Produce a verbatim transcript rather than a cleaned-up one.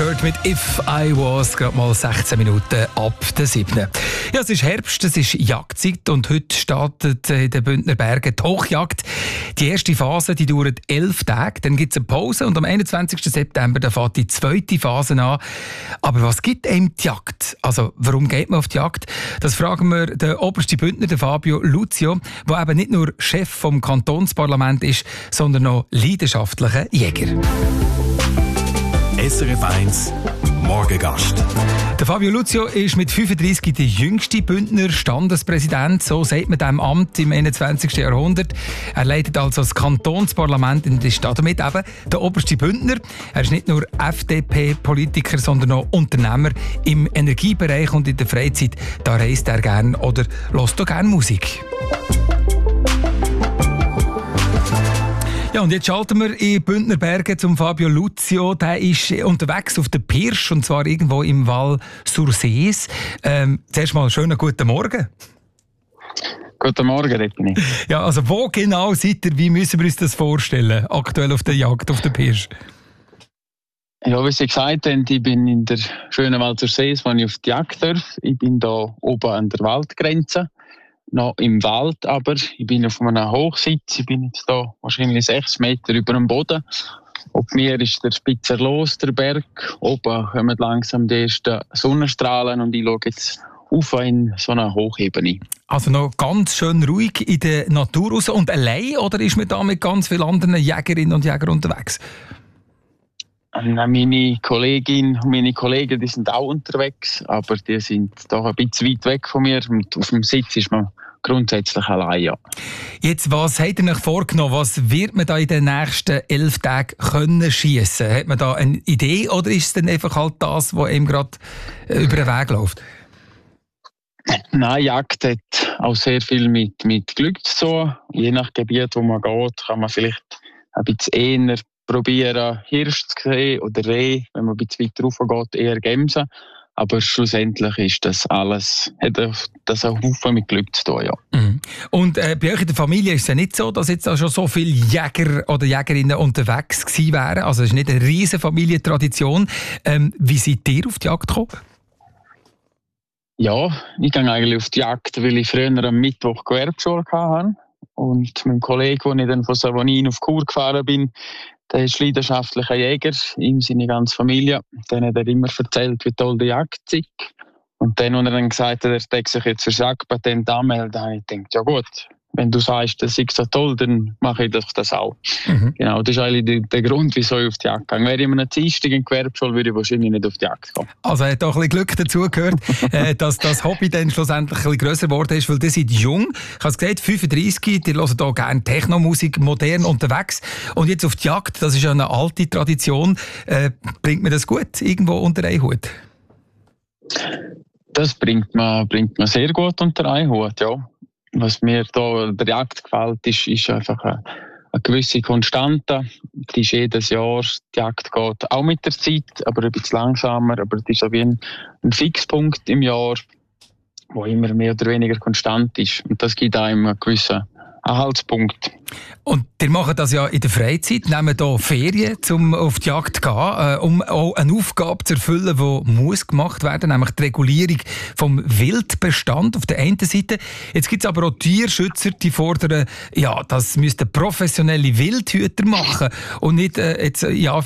gehört mit «If I Was», gerade mal sechzehn Minuten ab der siebten. Ja, es ist Herbst, es ist Jagdzeit und heute startet in den Bündner Bergen die Hochjagd. Die erste Phase die dauert elf Tage, dann gibt es eine Pause und am einundzwanzigsten September da fängt die zweite Phase an. Aber was gibt einem die Jagd? Also warum geht man auf die Jagd? Das fragen wir den obersten Bündner, den Fabio Luzio, der eben nicht nur Chef vom Kantonsparlament ist, sondern noch leidenschaftlicher Jäger. S R F eins Morgengast. Der Fabio Luzio ist mit fünfunddreissig der jüngste Bündner Standespräsident, so sagt man diesem Amt im einundzwanzigsten Jahrhundert. Er leitet also das Kantonsparlament in der Stadt, damit eben der oberste Bündner. Er ist nicht nur F D P-Politiker, sondern auch Unternehmer im Energiebereich und in der Freizeit. Da reist er gerne oder hört auch gerne Musik. Ja, und jetzt schalten wir in Bündner Bergen zum Fabio Luzio. Der ist unterwegs auf der Pirsch, und zwar irgendwo im Val sur Sees. Ähm, zuerst mal schönen guten Morgen. Guten Morgen, Repini. Ja, also wo genau seid ihr? Wie müssen wir uns das vorstellen, aktuell auf der Jagd auf der Pirsch? Ja, wie Sie gesagt haben, ich bin in der schönen Val sur Sees, wo ich auf die Jagd darf. Ich bin da oben an der Waldgrenze. Noch im Wald, aber ich bin auf einem Hochsitz. Ich bin jetzt hier wahrscheinlich sechs Meter über dem Boden. Ob mir ist der Spitzer los, der Berg. Oben kommen langsam die ersten Sonnenstrahlen und ich schaue jetzt auf in so eine Hochebene. Also noch ganz schön ruhig in der Natur raus und allein, oder ist man da mit ganz vielen anderen Jägerinnen und Jägern unterwegs? Meine Kollegin und meine Kollegen, die sind auch unterwegs, aber die sind doch ein bisschen weit weg von mir. Und auf dem Sitz ist man grundsätzlich allein, ja. Jetzt, was habt ihr euch vorgenommen? Was wird man da in den nächsten elf Tagen können schiessen? Hat man da eine Idee oder ist es dann einfach halt das, was ihm gerade über den Weg läuft? Nein, Jagd hat auch sehr viel mit, mit Glück zu tun. Je nach Gebiet, wo man geht, kann man vielleicht ein bisschen eher probieren, Hirsch zu sehen oder Reh, wenn man ein bisschen weiter rauf geht, eher Gämsen. Aber schlussendlich ist das alles, hat das ein Haufen mit Glück zu tun, ja. Mhm. Und äh, bei euch in der Familie ist es ja nicht so, dass jetzt da schon so viele Jäger oder Jägerinnen unterwegs gewesen wären. Also es ist nicht eine riesige Familientradition. Ähm, wie seid ihr auf die Jagd gekommen? Ja, ich gehe eigentlich auf die Jagd, weil ich früher am Mittwoch Gewerbeschule hatte. Und mein Kollege, als ich dann von Savonin auf Chur gefahren bin, der ist leidenschaftlicher Jäger, ihm seine ganze Familie. Dann hat er immer erzählt, wie toll die Jagd ist. Und dann, als er dann gesagt hat, er denkt sich jetzt für das Jagdpatent anmelden, habe ich gedacht, ja gut, wenn du sagst, das ist so toll, dann mache ich doch das auch. Mhm. Genau, das ist eigentlich der, der Grund, wieso ich auf die Jagd gehe. Wäre ich in einem Dienstag in Gewerbeschule, würde ich wahrscheinlich nicht auf die Jagd kommen. Also hat auch ein bisschen Glück dazugehört, äh, dass das Hobby dann schlussendlich ein bisschen grösser geworden ist, weil ihr seid jung. Ich habe es gesagt, fünfunddreissig, ihr hört hier gerne Technomusik, modern unterwegs. Und jetzt auf die Jagd, das ist ja eine alte Tradition. Äh, bringt man das gut irgendwo unter einen Hut? Das bringt man, bringt man sehr gut unter einen Hut, ja. Was mir da der Jagd gefällt, ist, ist einfach eine, eine gewisse Konstante. Die ist jedes Jahr, die Jagd geht auch mit der Zeit, aber ein bisschen langsamer. Aber die ist so wie ein, ein Fixpunkt im Jahr, der immer mehr oder weniger konstant ist. Und das gibt einem einen gewissen Anhaltspunkt. Und ihr macht das ja in der Freizeit, nehmen hier Ferien, um auf die Jagd zu gehen, äh, um auch eine Aufgabe zu erfüllen, die muss gemacht werden, nämlich die Regulierung vom Wildbestand auf der einen Seite. Jetzt gibt es aber auch Tierschützer, die fordern, ja, das müssten professionelle Wildhüter machen und nicht äh, jetzt, ja,